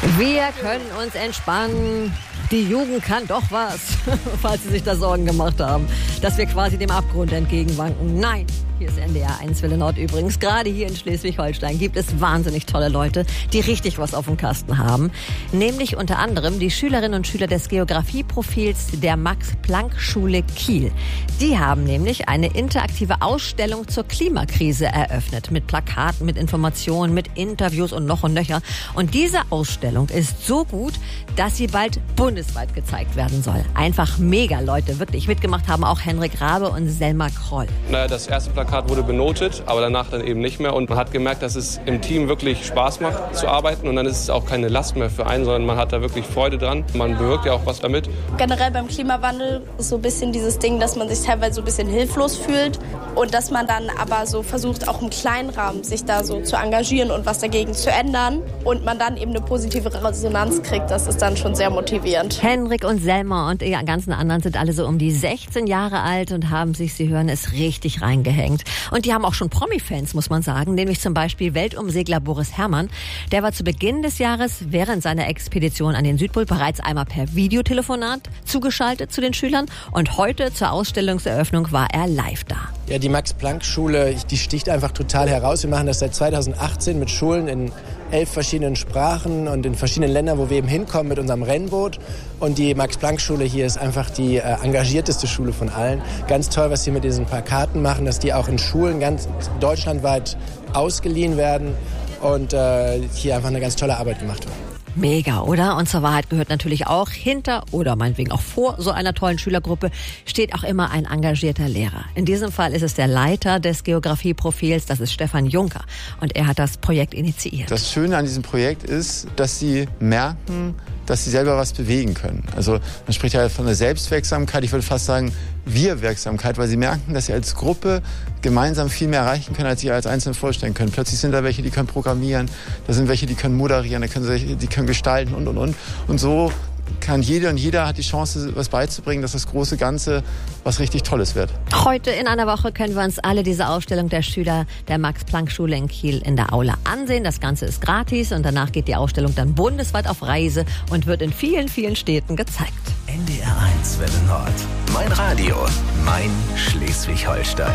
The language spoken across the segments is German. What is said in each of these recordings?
Wir können uns entspannen. Die Jugend kann doch was, falls Sie sich da Sorgen gemacht haben, dass wir quasi dem Abgrund entgegenwanken. Nein, hier ist NDR 1 Welle Nord übrigens. Gerade hier in Schleswig-Holstein gibt es wahnsinnig tolle Leute, die richtig was auf dem Kasten haben. Nämlich unter anderem die Schülerinnen und Schüler des Geografieprofils der Max-Planck-Schule Kiel. Die haben nämlich eine interaktive Ausstellung zur Klimakrise eröffnet. Mit Plakaten, mit Informationen, mit Interviews und noch und nöcher. Und diese Ausstellung ist so gut, dass sie bald bundesweit gezeigt werden soll. Einfach mega, Leute. Wirklich mitgemacht haben auch Henrik Rabe und Selma Kroll. Das erste Plakat wurde benotet, aber danach dann eben nicht mehr. Und man hat gemerkt, dass es im Team wirklich Spaß macht zu arbeiten. Und dann ist es auch keine Last mehr für einen, sondern man hat da wirklich Freude dran. Man bewirkt ja auch was damit. Generell beim Klimawandel ist so ein bisschen dieses Ding, dass man sich teilweise so ein bisschen hilflos fühlt. Und dass man dann aber so versucht, auch im kleinen Rahmen sich da so zu engagieren und was dagegen zu ändern. Und man dann eben eine positive Resonanz kriegt. Das ist dann schon sehr motivierend. Henrik und Selma und die ganzen anderen sind alle so um die 16 Jahre alt und haben sich, Sie hören es, richtig reingehängt. Und die haben auch schon Promi-Fans, muss man sagen, nämlich zum Beispiel Weltumsegler Boris Herrmann. Der war zu Beginn des Jahres während seiner Expedition an den Südpol bereits einmal per Videotelefonat zugeschaltet zu den Schülern. Und heute zur Ausstellungseröffnung war er live da. Ja, die Max-Planck-Schule, die sticht einfach total heraus. Wir machen das seit 2018 mit Schulen in 11 verschiedenen Sprachen und in verschiedenen Ländern, wo wir eben hinkommen mit unserem Rennboot. Und die Max-Planck-Schule hier ist einfach die engagierteste Schule von allen. Ganz toll, was sie mit diesen Plakaten machen, dass die auch in Schulen ganz deutschlandweit ausgeliehen werden und hier einfach eine ganz tolle Arbeit gemacht wird. Mega, oder? Und zur Wahrheit gehört natürlich auch, hinter oder meinetwegen auch vor so einer tollen Schülergruppe steht auch immer ein engagierter Lehrer. In diesem Fall ist es der Leiter des Geografieprofils, das ist Stefan Juncker. Und er hat das Projekt initiiert. Das Schöne an diesem Projekt ist, dass sie merken, dass sie selber was bewegen können. Also man spricht ja von der Selbstwirksamkeit, ich würde fast sagen Wir-Wirksamkeit, weil sie merken, dass sie als Gruppe gemeinsam viel mehr erreichen können, als sie als Einzelne vorstellen können. Plötzlich sind da welche, die können programmieren, da sind welche, die können moderieren, die können gestalten und. Und so kann jede und jeder hat die Chance, was beizubringen, dass das große Ganze was richtig Tolles wird. Heute in einer Woche können wir uns alle diese Ausstellung der Schüler der Max-Planck-Schule in Kiel in der Aula ansehen. Das Ganze ist gratis und danach geht die Ausstellung dann bundesweit auf Reise und wird in vielen, vielen Städten gezeigt. NDR 1 Welle Nord. Mein Radio. Mein Schleswig-Holstein.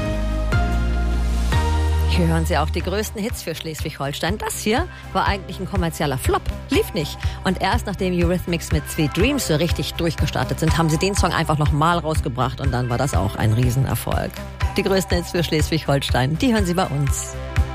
Hier hören Sie auch die größten Hits für Schleswig-Holstein. Das hier war eigentlich ein kommerzieller Flop. Lief nicht. Und erst nachdem Eurythmics mit Sweet Dreams so richtig durchgestartet sind, haben sie den Song einfach nochmal rausgebracht und dann war das auch ein Riesenerfolg. Die größten Hits für Schleswig-Holstein, die hören Sie bei uns.